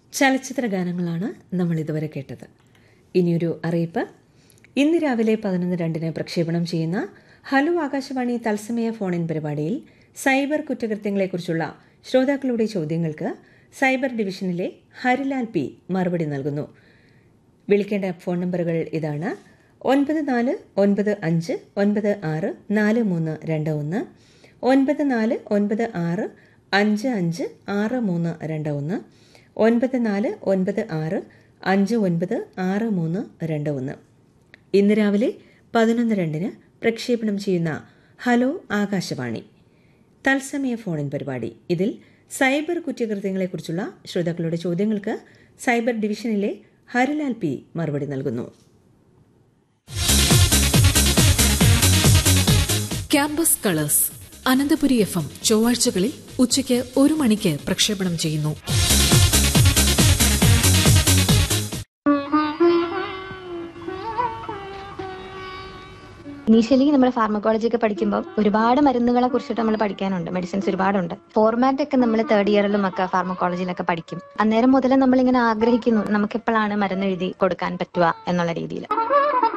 ചലച്ചിത്ര ഗാനങ്ങളാണ് നമ്മൾ ഇതുവരെ കേട്ടത്. ഇനിയൊരു അറിയിപ്പ്. ഇന്ന് രാവിലെ 11:02 പ്രക്ഷേപണം ചെയ്യുന്ന ഹലോ ആകാശവാണി തത്സമയ ഫോൺ-ഇൻ പരിപാടിയിൽ സൈബർ കുറ്റകൃത്യങ്ങളെക്കുറിച്ചുള്ള ശ്രോതാക്കളുടെ ചോദ്യങ്ങൾക്ക് സൈബർ ഡിവിഷനിലെ ഹരിലാൽ പി മറുപടി നൽകുന്നു. വിളിക്കേണ്ട ഫോൺ നമ്പറുകൾ ഇതാണ്: 9495964321, 9496556321, 9496596321. ഇന്ന് രാവിലെ 11:02 പ്രക്ഷേപണം ചെയ്യുന്ന ഹലോ ആകാശവാണി തത്സമയ ഫോൺ-ഇൻ പരിപാടി. ഇതിൽ സൈബർ കുറ്റകൃത്യങ്ങളെക്കുറിച്ചുള്ള ശ്രോതാക്കളുടെ ചോദ്യങ്ങൾക്ക് സൈബർ ഡിവിഷനിലെ ഹരിലാൽ പി മറുപടി നൽകുന്നു. ക്യാമ്പസ് കളേഴ്സ് അനന്തപുരി FM ചൊവ്വാഴ്ചകളിൽ ഉച്ചയ്ക്ക് 1 മണിക്ക് പ്രക്ഷേപണം ചെയ്യുന്നു. ഇനീഷ്യലി നമ്മൾ ഫാർമക്കോളജി ഒക്കെ പഠിക്കുമ്പോൾ ഒരുപാട് മരുന്നുകളെ കുറിച്ചിട്ട് നമ്മൾ പഠിക്കാനുണ്ട്. മെഡിസിൻസ് ഒരുപാടുണ്ട്. ഫോർമാറ്റ് ഒക്കെ നമ്മൾ 3rd ഇയറിലും ഒക്കെ ഫാർമക്കോളജിയിലൊക്കെ പഠിക്കും. അന്നേരം മുതലേ നമ്മളിങ്ങനെ ആഗ്രഹിക്കുന്നു നമുക്ക് എപ്പോഴാണ് മരുന്ന് എഴുതി കൊടുക്കാൻ പറ്റുക എന്നുള്ള രീതിയിൽ.